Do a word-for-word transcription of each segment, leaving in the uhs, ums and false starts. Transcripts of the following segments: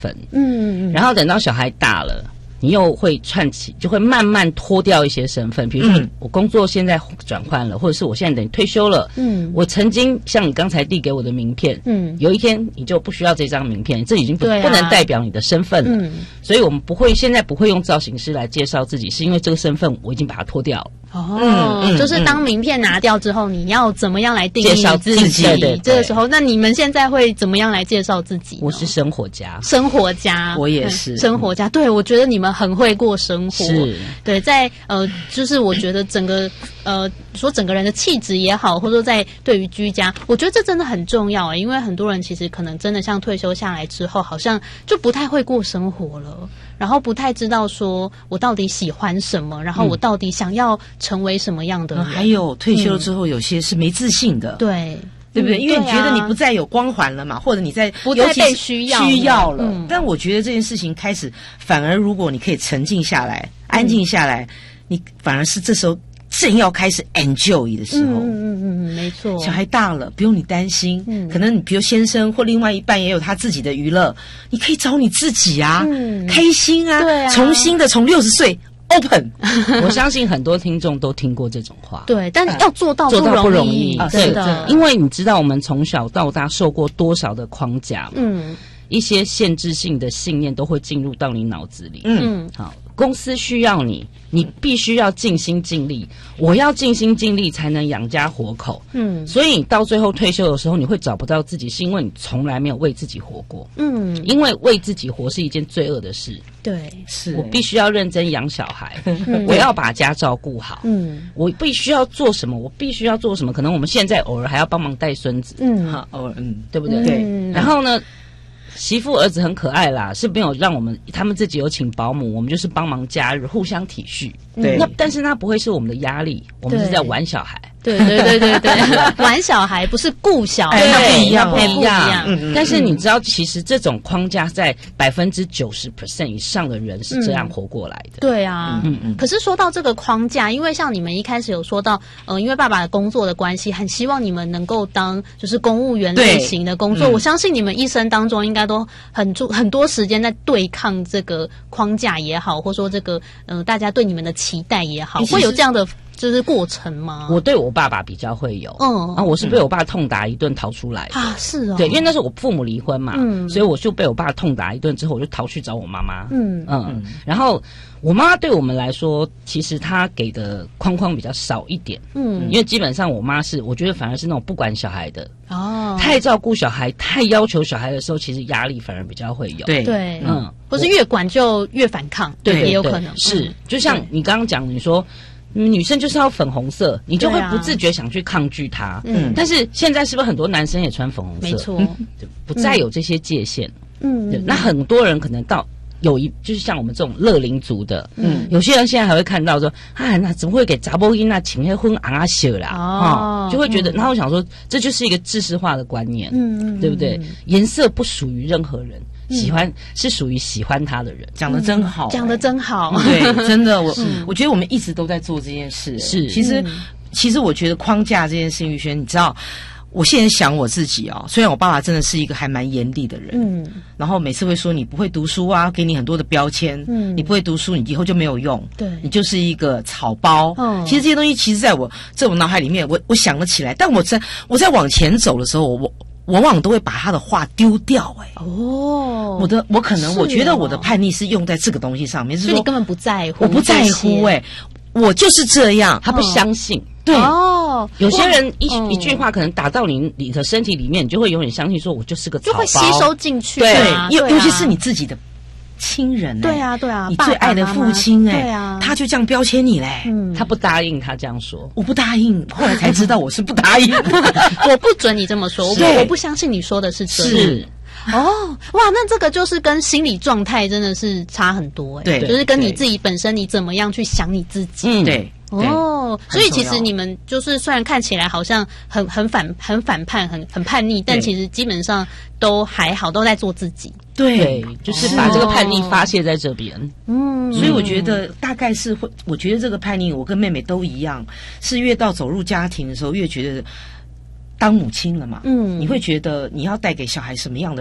份，嗯嗯，然后等到小孩大了。你又会串起，就会慢慢脱掉一些身份，比如说我工作现在转换了，或者是我现在等于退休了，嗯，我曾经像你刚才递给我的名片，嗯，有一天你就不需要这张名片，这已经不、啊、不能代表你的身份了，嗯，所以我们不会现在不会用造型师来介绍自己，是因为这个身份我已经把它脱掉了。 哦、嗯嗯，就是当名片拿掉之后，你要怎么样来定义介绍自己？对对对， 这个时候，那你们现在会怎么样来介绍自己？ 我是生活家， 生活家， 我也是、 嗯、生活家。对，我觉得你们很会过生活。 是， 对，在呃，就是我觉得整个呃，说整个人的气质也好，或者说在对于居家，我觉得这真的很重要，因为很多人其实可能真的像退休下来之后，好像就不太会过生活了。然后不太知道说我到底喜欢什么，然后我到底想要成为什么样的人。 嗯、还有退休了之后，有些是没自信的， 嗯、对对不对？ 嗯、 因为你觉得你不再有光环了嘛，或者你在不再被需要需要了。 嗯、 但我觉得这件事情开始，反而如果你可以沉静下来、安静下来，你反而是这时候正要开始 enjoy 的时候。 嗯嗯嗯嗯，没错。 小孩大了，不用你担心。嗯，可能你比如先生或另外一半也有他自己的娱乐，你可以找你自己啊，嗯、开心啊， 对啊， 重新的从六十岁 open。 我相信很多听众都听过这种话。 对，但要做到做到不容易， 真的， 因为你知道我们从小到大受过多少的框架嘛，嗯，一些限制性的信念都会进入到你脑子里。嗯，好。公司需要你，你必须要尽心尽力。我要尽心尽力才能养家活口。嗯，所以你到最后退休的时候，你会找不到自己，是因为你从来没有为自己活过。嗯，因为为自己活是一件罪恶的事。 对， 是我必须要认真养小孩，嗯、我要把家照顾好。嗯，我必须要做什么？我必须要做什么？可能我们现在偶尔还要帮忙带孙子。嗯， 好，偶尔，嗯， 对不对？ 对。 嗯、然后呢？媳妇儿子很可爱啦，是没有让我们他们自己有请保姆，我们就是帮忙假日，互相体恤。 对， 那但是那不会是我们的压力，我们是在玩小孩。 对对对对对，玩小孩不是顾小孩， 那不一样， 不一样。 嗯嗯。但是你知道，其实这种框架在百分之九十 percent 以上的人是这样活过来的。 对啊，嗯嗯。可是说到这个框架，因为像你们一开始有说到，呃，因为爸爸的工作的关系，很希望你们能够当就是公务员类型的工作。我相信你们一生当中应该都很注很多时间在对抗这个框架也好，或说这个呃大家对你们的期待也好，会有这样的。就是过程吗？ 我对我爸爸比较会有，嗯，啊，我是被我爸痛打一顿逃出来的啊，是哦， 对，因为那时候我父母离婚嘛，嗯，所以我就被我爸痛打一顿之后，我就逃去找我妈妈，嗯嗯，然后我妈妈对我们来说，其实她给的框框比较少一点，嗯，因为基本上我妈是，我觉得反而是那种不管小孩的，哦，太照顾小孩、太要求小孩的时候，其实压力反而比较会有， 对对，嗯，或是越管就越反抗， 对， 也有可能是，就像你刚刚讲，你说。女生就是要粉红色，你就会不自觉想去抗拒它。嗯，但是现在是不是很多男生也穿粉红色？ 没错， 不再有这些界限。嗯，那很多人可能到有一就是像我们这种乐龄族的，嗯，有些人现在还会看到说，啊，那怎么会给查某囡仔请那婚昂啊秀啦？哦，就会觉得，然后我想说，这就是一个知识化的观念，嗯，对不对？颜色不属于任何人。喜欢是属于喜欢他的人， 讲得真好、欸， 讲得真好， 对，真的，我我觉得我们一直都在做这件事， 是， 其实、嗯、其实我觉得框架这件事，玉轩，你知道，我现在想我自己哦，虽然我爸爸真的是一个还蛮严厉的人，嗯，然后每次会说你不会读书啊，给你很多的标签，嗯，你不会读书，你以后就没有用，对，你就是一个草包，嗯，其实这些东西，其实在我在我脑海里面，我我想得起来，但我在我在往前走的时候，我。我往往都会把他的话丢掉、欸，哎，哦，我的我可能我觉得我的叛逆是用在这个东西上面，是说你根本不在乎， 我不在乎、欸，哎，我就是这样， 他不相信，嗯、 对， 哦， 有些人一、嗯、一句话可能打到你你的身体里面，你就会永远相信，说我就是个草包， 就会吸收进去、 啊，对，尤尤其是你自己的。亲人、欸， 对啊，对啊， 你最爱的父亲、欸，哎， 对啊， 他就这样标签你嘞、欸嗯，他不答应，他这样说， 我不答应，后来才知道我是不答应， 我不准你这么说，我不我不相信你说的是真的。 是哦，哇，那这个就是跟心理状态真的是差很多、欸， 对， 就是跟你自己本身你怎么样去想你自己， 嗯，对。 哦，所以其实你们就是虽然看起来好像很很反很反叛很很叛逆，但其实基本上都还好，都在做自己。 对，就是把这个叛逆发泄在这边。 嗯，所以我觉得大概是会，我觉得这个叛逆，我跟妹妹都一样，是越到走入家庭的时候，越觉得当母亲了嘛，嗯，你会觉得你要带给小孩什么样的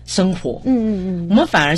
生活。 嗯嗯嗯， 我们反而